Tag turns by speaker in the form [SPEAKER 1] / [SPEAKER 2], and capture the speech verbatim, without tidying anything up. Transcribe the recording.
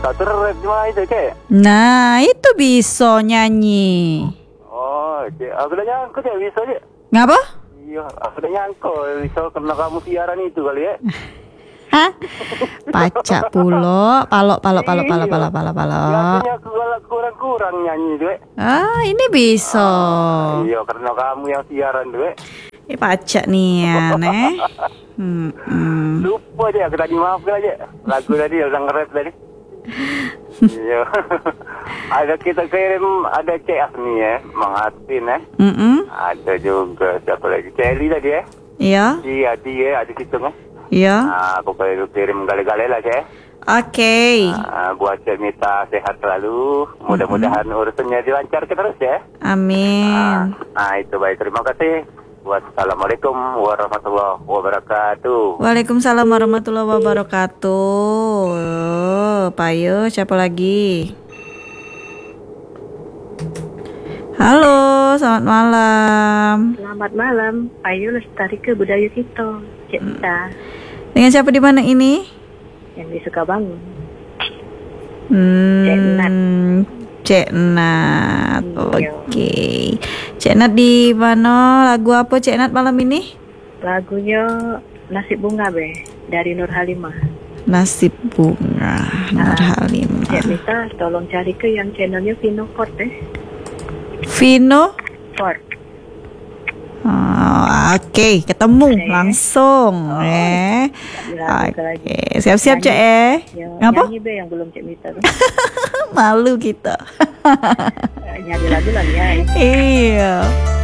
[SPEAKER 1] tak terrep cuma itu Cik.
[SPEAKER 2] Nah, itu bisa nyanyi.
[SPEAKER 1] Oh Cik, aku dah nyangka Cik bisa Cik.
[SPEAKER 2] Ngapa?
[SPEAKER 1] Iya, aku dah nyangka bisa karena kamu siaran itu kali ya.
[SPEAKER 2] Hah? Pacak pulo, palok palok palok palok palok palok palok.
[SPEAKER 1] Biasanya aku kalau kurang-kurang nyanyi Cik.
[SPEAKER 2] Ah, ini bisa.
[SPEAKER 1] Ah, iya, karena kamu yang siaran Cik.
[SPEAKER 2] Ini pacak nih ya, nih. Hmm, hmm.
[SPEAKER 1] Lupa Cik, aku tadi maafkan Cik. Lagu tadi udah nge-rap tadi. Iya. Ada kita kirim ada Cik Asmi ya, Mang Atin ya.
[SPEAKER 2] Mm-mm.
[SPEAKER 1] Ada juga siapa lagi? Celi tadi ya.
[SPEAKER 2] Iya.
[SPEAKER 1] Iya, dia ada situ kan.
[SPEAKER 2] Iya.
[SPEAKER 1] Nah, aku perlu kirim gale-gale lah Cik.
[SPEAKER 2] Oke.
[SPEAKER 1] Nah, buat Cik Mita sehat selalu. Mudah-mudahan urusannya dilancarkan terus ya.
[SPEAKER 2] Amin.
[SPEAKER 1] Nah, nah, itu baik. Terima kasih. Wassalamualaikum warahmatullahi wabarakatuh.
[SPEAKER 2] Waalaikumsalam warahmatullahi wabarakatuh. Oh, Payo, siapa lagi? Halo, selamat malam.
[SPEAKER 3] Selamat malam, Ayu Lestari Budaya kita, Cik Mita.
[SPEAKER 2] Dengan siapa di mana ini?
[SPEAKER 3] Yang di Sukabangun.
[SPEAKER 2] Hmm,
[SPEAKER 3] Cik Nat.
[SPEAKER 2] Cik Nat.
[SPEAKER 3] Iya.
[SPEAKER 2] Oke. Cik Nat di mana? Lagu apa Cik Nat malam ini?
[SPEAKER 3] Lagunya Nasib Bunga be dari Nur Halimah.
[SPEAKER 2] Nasib Bunga Nur Halimah.
[SPEAKER 3] Cik Mita, tolong cari ke yang channelnya Vino Ford eh.
[SPEAKER 2] Vino
[SPEAKER 3] Ford.
[SPEAKER 2] Oh, Oke, okay. Ketemu
[SPEAKER 3] okay.
[SPEAKER 2] langsung
[SPEAKER 3] Oh,
[SPEAKER 2] eh. Oke,
[SPEAKER 3] okay.
[SPEAKER 2] siap-siap Cik eh.
[SPEAKER 3] Ya,
[SPEAKER 2] Ngapa?
[SPEAKER 3] nyanyi be yang belum Cik Mita tuh.
[SPEAKER 2] Malu kita.
[SPEAKER 3] Nyanyi lagu lah ya.
[SPEAKER 2] Iya.